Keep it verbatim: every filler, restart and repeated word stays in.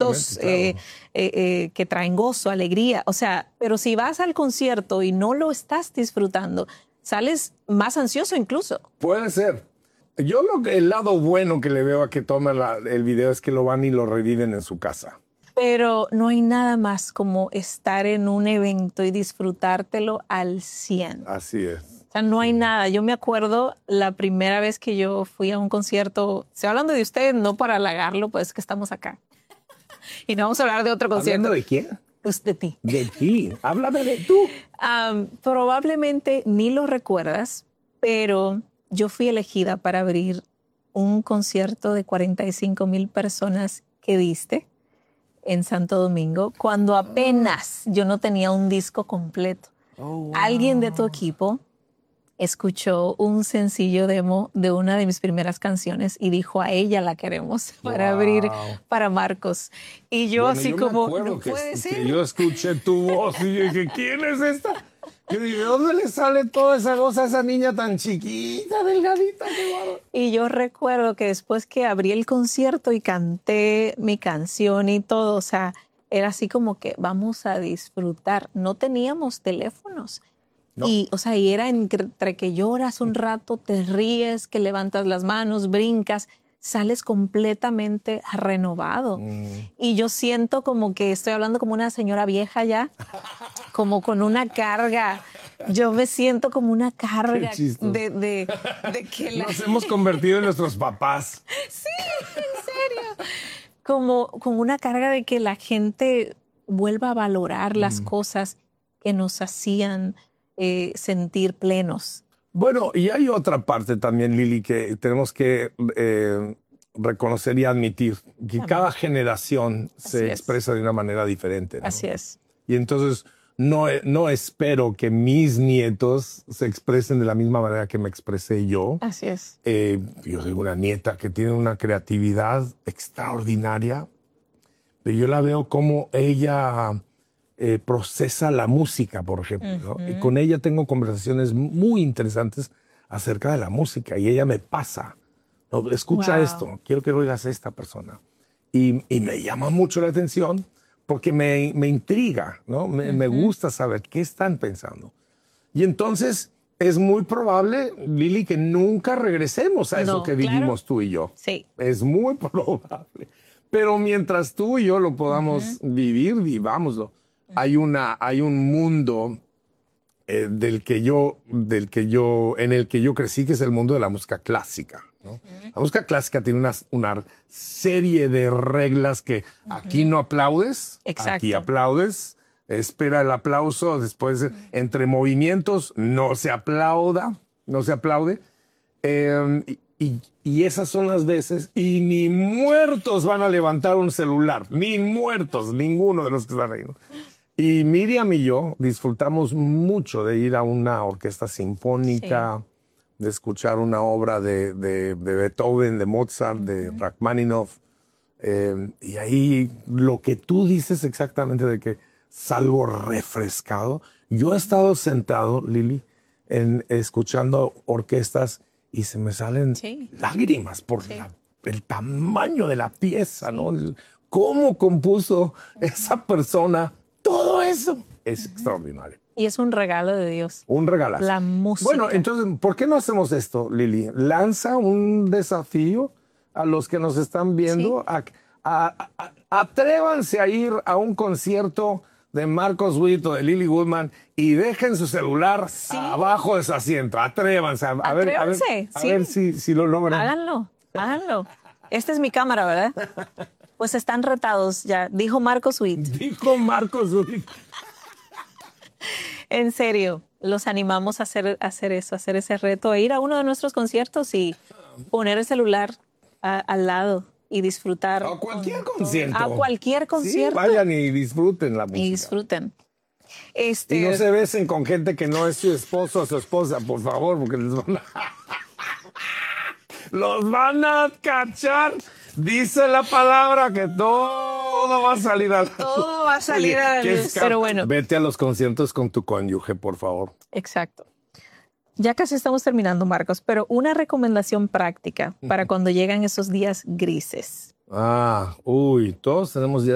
momentos claro. eh, eh, eh, que traen gozo, alegría. O sea, pero si vas al concierto y no lo estás disfrutando, sales más ansioso incluso. Puede ser. Yo lo que, el lado bueno que le veo a que toma la- el video es que lo van y lo reviven en su casa. Pero no hay nada más como estar en un evento y disfrutártelo al cien. Así es. O sea, no hay nada. Yo me acuerdo la primera vez que yo fui a un concierto, estoy hablando de usted, no para halagarlo, pues que estamos acá. Y no vamos a hablar de otro concierto. ¿Hablando de quién? Pues de ti. De ti. Háblame de tú. Um, probablemente ni lo recuerdas, pero yo fui elegida para abrir un concierto de cuarenta y cinco mil personas que diste en Santo Domingo, cuando apenas yo no tenía un disco completo. Oh, wow. Alguien de tu equipo escuchó un sencillo demo de una de mis primeras canciones y dijo, a ella la queremos para Wow. abrir para Marcos. Y yo Bueno, así yo me como, acuerdo no que, puede que ser. yo escuché tu voz y yo dije, ¿quién es esta? Yo dije, ¿de dónde le sale toda esa voz a esa niña tan chiquita, delgadita? Qué bárbaro. Y yo recuerdo que después que abrí el concierto y canté mi canción y todo, o sea, era así como que vamos a disfrutar. No teníamos teléfonos. No. Y, o sea, y era entre que lloras un rato, te ríes, que levantas las manos, brincas, sales completamente renovado. Mm. Y yo siento como que estoy hablando como una señora vieja ya, como con una carga. Yo me siento como una carga Qué chistoso. de, de, de que la... Nos hemos convertido en nuestros papás. Sí, en serio. Como, como una carga de que la gente vuelva a valorar las Mm. cosas que nos hacían eh, sentir plenos. Bueno, y hay otra parte también, Lili, que tenemos que eh, reconocer y admitir, que Amén. cada generación Así se es. expresa de una manera diferente, ¿no? Así es. Y entonces no, no espero que mis nietos se expresen de la misma manera que me expresé yo. Así es. Eh, yo tengo una nieta que tiene una creatividad extraordinaria, pero yo la veo como ella eh, procesa la música, por ejemplo, ¿no? Y con ella tengo conversaciones muy interesantes acerca de la música y ella me pasa, ¿no? Escucha Wow. esto, quiero que oigas a esta persona. Y, y me llama mucho la atención porque me, me intriga, ¿no? Me, me gusta saber qué están pensando. Y entonces es muy probable, Lili, que nunca regresemos a eso No, que claro. vivimos tú y yo. Sí. Es muy probable. Pero mientras tú y yo lo podamos vivir, vivámoslo. Hay, una, hay un mundo eh, del que yo, del que yo, en el que yo crecí, que es el mundo de la música clásica, ¿no? La música clásica tiene una, una serie de reglas que aquí no aplaudes, Exacto. aquí aplaudes, espera el aplauso, después entre movimientos no se aplauda, no se aplaude. Eh, y, y esas son las veces, y ni muertos van a levantar un celular, ni muertos, ninguno de los que están ahí, ¿no? Y Miriam y yo disfrutamos mucho de ir a una orquesta sinfónica, sí. de escuchar una obra de, de, de Beethoven, de Mozart, uh-huh. de Rachmaninoff. Eh, y ahí lo que tú dices exactamente de que salgo refrescado. Yo he estado sentado, Lili, en, escuchando orquestas y se me salen sí. lágrimas por sí. la, el tamaño de la pieza, sí. ¿no? El, cómo compuso esa persona todo eso. Es uh-huh. extraordinario. Y es un regalo de Dios. Un regalazo. La música. Bueno, entonces, ¿por qué no hacemos esto, Lili? Lanza un desafío a los que nos están viendo. Sí. A, a, a, atrévanse a ir a un concierto de Marcos Witt o de Lili Goodman y dejen su celular sí. abajo de su asiento. Atrévanse. A, a ver, a ver, a sí. ver si, si lo logran. Háganlo, háganlo. Esta es mi cámara, ¿verdad? Pues están retados ya. Dijo Marcos Witt. Dijo Marcos Witt. En serio, los animamos a hacer, a hacer eso, a hacer ese reto, a ir a uno de nuestros conciertos y poner el celular a, al lado y disfrutar. A cualquier concierto. A cualquier concierto. Sí, vayan y disfruten la música. Y disfruten. Este... Y no se besen con gente que no es su esposo o su esposa, por favor, porque les van a... los van a cachar. Dice la palabra que todo va a salir a la luz. Todo va a salir a la luz, pero bueno. Vete a los conciertos con tu cónyuge, por favor. Exacto. Ya casi estamos terminando, Marcos, pero una recomendación práctica para cuando llegan esos días grises. Ah, uy, todos tenemos días